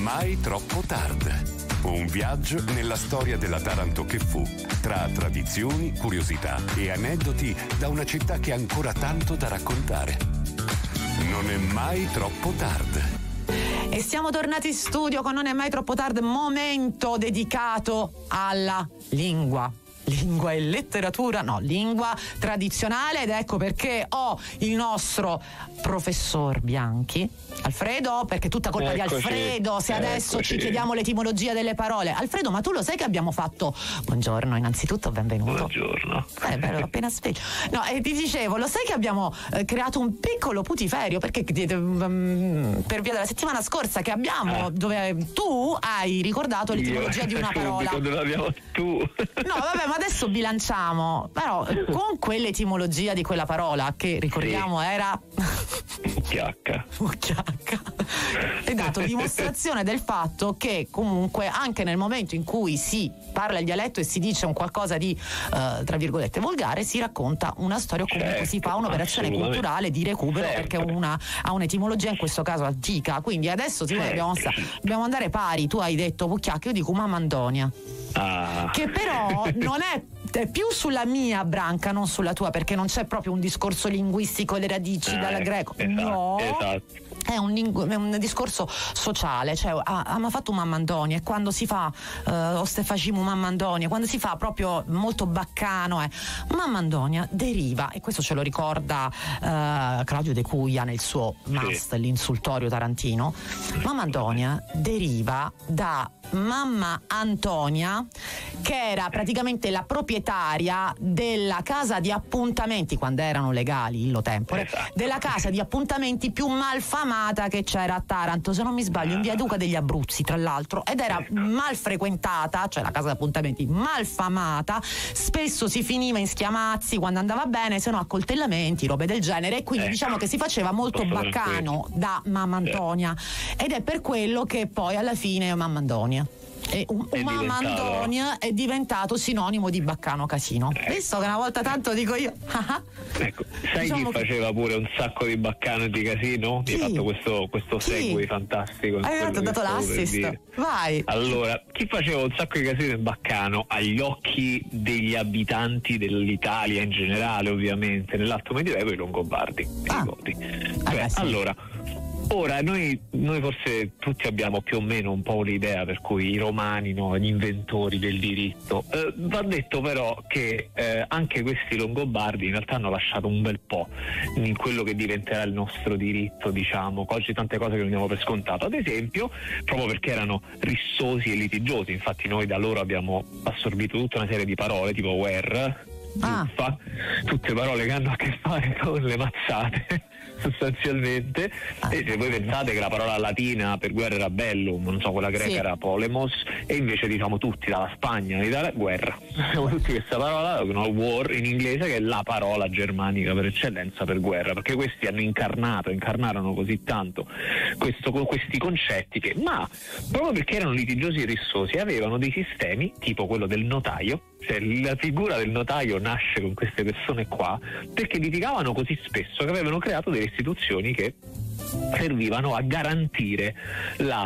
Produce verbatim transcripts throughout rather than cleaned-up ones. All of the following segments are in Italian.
Mai troppo tardi. Un viaggio nella storia della Taranto che fu, tra tradizioni, curiosità e aneddoti da una città che ha ancora tanto da raccontare. Non è mai troppo tardi. E siamo tornati in studio con Non è mai troppo tardi, momento dedicato alla lingua. Lingua e letteratura, no, lingua tradizionale, ed ecco perché ho il nostro professor Bianchi, Alfredo, perché è tutta colpa Eccoci, di Alfredo se adesso eccoci. ci chiediamo l'etimologia delle parole. Alfredo, ma tu lo sai che abbiamo fatto, buongiorno innanzitutto, benvenuto. Buongiorno. Eh, bello, appena sveglio. No, e ti dicevo, lo sai che abbiamo eh, creato un piccolo putiferio, perché eh, um, per via della settimana scorsa che abbiamo, Ah. dove tu hai ricordato l'etimologia Io, di una parola. Dove l'abbiamo tu? No, vabbè, ma adesso bilanciamo. Però con quell'etimologia di quella parola, che ricordiamo Sì. era Mucchiacca. mucchiacca, hai dato dimostrazione del fatto che comunque anche nel momento in cui si parla il dialetto e si dice un qualcosa di eh, tra virgolette volgare, si racconta una storia o comunque Certo, si fa un'operazione assolutamente. culturale di recupero, Sempre. perché una, ha un'etimologia in questo caso antica. Quindi adesso sì, Certo. dobbiamo, sta- dobbiamo andare pari. Tu hai detto mucchiacca, io dico mamandonia, Ah. che però non è, è più sulla mia branca, non sulla tua, perché non c'è proprio un discorso linguistico, le radici Eh, dalla greco. esatto, No, esatto. è un, lingu- è un discorso sociale, cioè ah, ah, ma fatto un mammandonia, e quando si fa eh, o ste facimo un mammandonia, quando si fa proprio molto baccano, eh, mammandonia deriva, e questo ce lo ricorda eh, Claudio De Cuia nel suo Must, l'insultorio tarantino. Mammandonia deriva da mamma Antonia, che era praticamente la proprietaria della casa di appuntamenti, quando erano legali illo tempore, Esatto. della casa di appuntamenti più malfamata che c'era a Taranto, se non mi sbaglio in via Duca degli Abruzzi, tra l'altro, ed era mal frequentata, cioè la casa di appuntamenti malfamata, spesso si finiva in schiamazzi quando andava bene, se no a coltellamenti, robe del genere, e quindi Ecco. diciamo che si faceva molto Posso baccano da mamma Antonia, ed è per quello che poi alla fine è mamma Antonia. E un, È un mamma diventato- Antonia è diventato sinonimo di baccano casino. Ecco. Visto che una volta tanto dico io. Ecco, sai Diciamo chi che- faceva pure un sacco di baccano e di casino? Chi? Mi hai fatto questo, questo Chi? segui fantastico. in Hai quello dato che stavo per l'assist. dire. Vai. Allora, chi faceva un sacco di casino e baccano agli occhi degli abitanti dell'Italia in generale, ovviamente, nell'Alto Medioevo, i Longobardi, Ah. i Goti. Ah, Cioè, beh, sì. allora, ora noi, noi forse tutti abbiamo più o meno un po' un'idea per cui i romani, no, gli inventori del diritto. Eh, va detto però che eh, anche questi Longobardi in realtà hanno lasciato un bel po' in quello che diventerà il nostro diritto, diciamo. Oggi tante cose che non diamo per scontato, ad esempio proprio perché erano rissosi e litigiosi. Infatti noi da loro abbiamo assorbito tutta una serie di parole tipo guerra, Ah. zuffa, tutte parole che hanno a che fare con le mazzate sostanzialmente. E se voi pensate che la parola latina per guerra era bellum, non so, quella greca Sì. era polemos, e invece diciamo tutti dalla Spagna all'Italia guerra, siamo tutti questa parola, no, war in inglese, che è la parola germanica per eccellenza per guerra, perché questi hanno incarnato, incarnarono così tanto questo, questi concetti che, ma proprio perché erano litigiosi e rissosi, avevano dei sistemi tipo quello del notaio. Cioè, la figura del notaio nasce con queste persone qua perché litigavano così spesso che avevano creato delle istituzioni che servivano a garantire la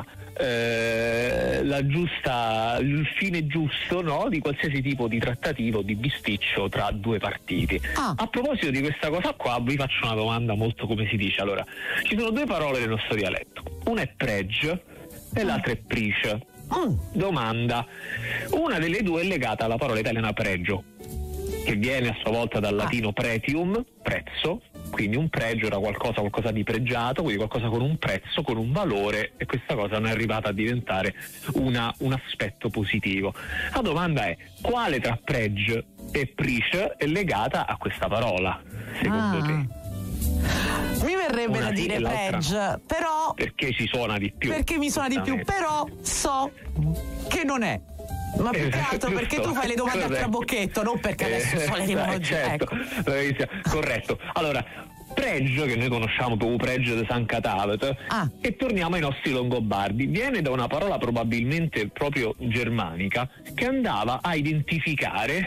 eh, la giusta, il fine giusto, no, di qualsiasi tipo di trattativo, di bisticcio tra due partiti. Ah. A proposito di questa cosa qua, vi faccio una domanda molto come si dice. Allora, ci sono due parole nel nostro dialetto, una è preg e l'altra è pric. Mm. Domanda: una delle due è legata alla parola italiana pregio, che viene a sua volta dal latino pretium, prezzo, quindi un pregio era qualcosa, qualcosa di pregiato, quindi qualcosa con un prezzo, con un valore, e questa cosa non è arrivata a diventare una, un aspetto positivo. La domanda è: quale tra preg e pric è legata a questa parola, secondo Ah. te? Mi verrebbe Una da sì dire e l'altra pregio, però Perché ci suona di più? perché mi suona di più, giustamente. però so che non è. Ma più che altro perché tu fai le domande a Corretto. trabocchetto, non perché adesso so le Eh, etimologie. certo, Ecco. bravissima, corretto. Allora, pregio, che noi conosciamo come pregio di San Catavet, Ah. e torniamo ai nostri Longobardi, viene da una parola probabilmente proprio germanica che andava a identificare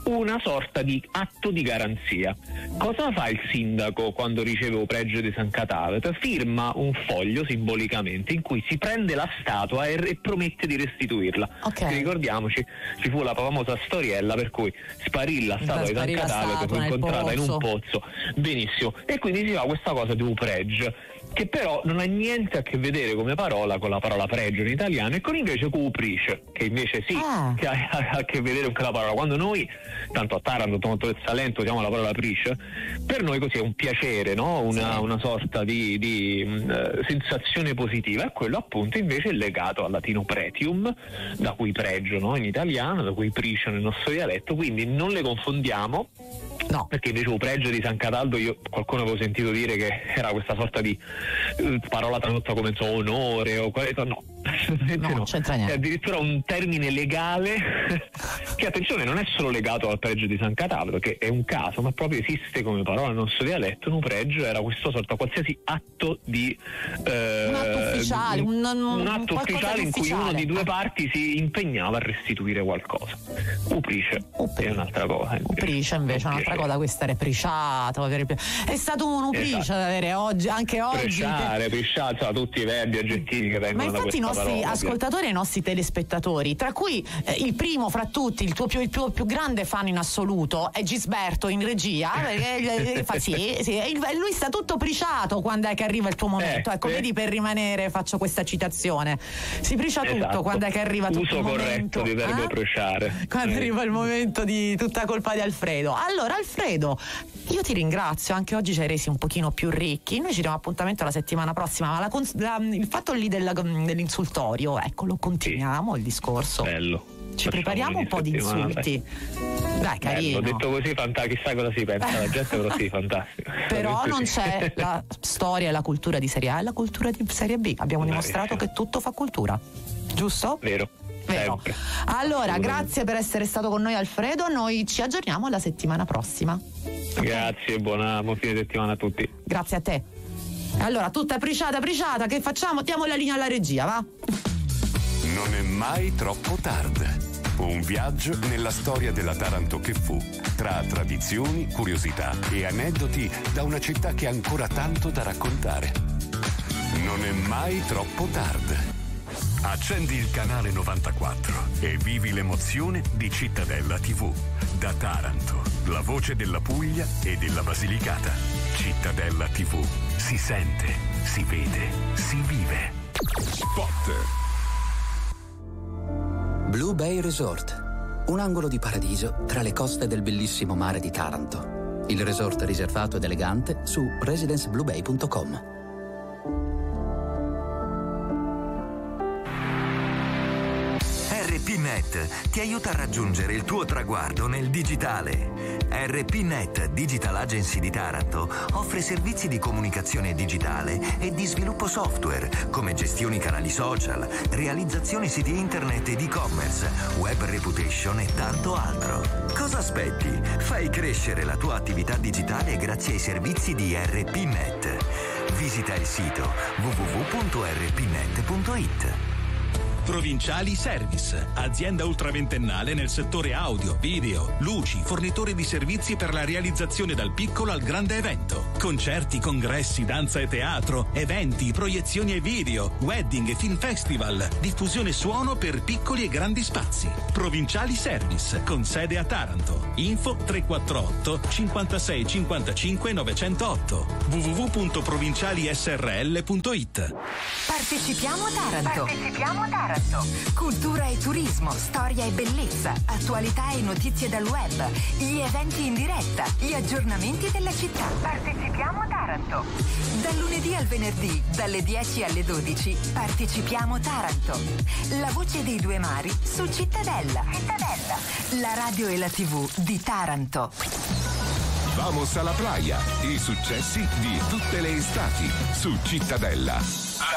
una sorta di atto di garanzia. Cosa fa il sindaco quando riceve un pregio di San Cataldo? Firma un foglio simbolicamente in cui si prende la statua e, e promette di restituirla. Okay. Ricordiamoci, ci fu la famosa storiella per cui sparì la statua di San Cataldo, che fu incontrata in un pozzo. Benissimo. E quindi si fa questa cosa di un pregio, che però non ha niente a che vedere come parola con la parola pregio in italiano, e con invece cuprice, che invece sì, ah. che ha a che vedere con quella parola. Quando noi, tanto a Taranto, tanto del Salento, usiamo la parola price, per noi così è un piacere, no? Una, sì. una sorta di, di uh, sensazione positiva, e quello appunto invece è legato al latino pretium, da cui pregio, no? In italiano, da cui price nel nostro dialetto, quindi non le confondiamo. No, perché invece un pregio di San Cataldo, io qualcuno avevo sentito dire che era questa sorta di uh, parola tradotta come so, onore o quale, no, no, no. C'entra niente. È addirittura un termine legale che, attenzione, non è solo legato al pregio di San Cataldo, che è un caso, ma proprio esiste come parola nel nostro dialetto. Un pregio era questo sorta qualsiasi atto di eh, un atto ufficiale, un, un, un atto ufficiale in cui uno di due parti si impegnava a restituire qualcosa. Uprice è un'altra cosa. Uprice invece è un'altra cosa, questa era priciato. È stato un uprice esatto. da avere oggi, anche oggi. Preciare, prisciato, tutti i verbi aggettivi che vengono da questa parola. Ma infatti i nostri parola, ascoltatori e i nostri telespettatori, tra cui eh, il primo fra tutti, il tuo più, il più, più grande fan in assoluto è Gisberto in regia, perché fa, sì, sì, lui sta tutto priciato quando è che arriva il tuo momento. Eh, ecco, eh. vedi, per rimanere faccio questa citazione. Si pricia esatto. tutto quando è che arriva tutto Uso il momento corretto di verbo eh? prociare. Quando eh. arriva il momento di tutta colpa di Alfredo. Allora Alfredo, io ti ringrazio, anche oggi ci hai resi un pochino più ricchi. Noi ci diamo appuntamento la settimana prossima, ma la, la, il fatto lì del, dell'insultorio, ecco, lo continuiamo sì. il discorso. Bello. Ci prepariamo un po' di insulti. Dai, carino. Ho detto così, fantastico, chissà cosa si pensa la gente, però sì, fantastico. Però non c'è la storia e la cultura di Serie A e la cultura di Serie B. Abbiamo dimostrato che tutto fa cultura, giusto? Vero. Vero. Allora, grazie per essere stato con noi Alfredo, noi ci aggiorniamo la settimana prossima. Okay? Grazie, buona, buon fine settimana a tutti. Grazie a te. Allora, tutta priciata, priciata, che facciamo? Diamo la linea alla regia, va? Non è mai troppo tardi. Un viaggio nella storia della Taranto che fu, tra tradizioni, curiosità e aneddoti da una città che ha ancora tanto da raccontare. Non è mai troppo tardi. Accendi il canale novantaquattro e vivi l'emozione di Cittadella tivù. Da Taranto, la voce della Puglia e della Basilicata. Cittadella tivù. Si sente, si vede, si vive. Spot. Blue Bay Resort, un angolo di paradiso tra le coste del bellissimo mare di Taranto. Il resort riservato ed elegante su residence blue bay punto com. R P Net ti aiuta a raggiungere il tuo traguardo nel digitale. R P Net Digital Agency di Taranto offre servizi di comunicazione digitale e di sviluppo software, come gestioni canali social, realizzazione siti internet ed e-commerce, web reputation e tanto altro. Cosa aspetti? Fai crescere la tua attività digitale grazie ai servizi di R P Net. Visita il sito w w w punto r p net punto i t. Provinciali Service, azienda ultraventennale nel settore audio, video, luci, fornitore di servizi per la realizzazione dal piccolo al grande evento. Concerti, congressi, danza e teatro, eventi, proiezioni e video, wedding e film festival, diffusione suono per piccoli e grandi spazi. Provinciali Service, con sede a Taranto. Info tre quattro otto cinquantasei cinquantacinque novecentotto w w w punto provinciali s r l punto i t. Partecipiamo a Taranto. Partecipiamo a Taranto. Cultura e turismo, storia e bellezza, attualità e notizie dal web, gli eventi in diretta, gli aggiornamenti della città. Partecipiamo a Taranto. Dal lunedì al venerdì, dalle dieci alle dodici, partecipiamo a Taranto. La voce dei due mari su Cittadella. Cittadella. La radio e la tivù di Taranto. Vamos alla playa, i successi di tutte le estati su Cittadella.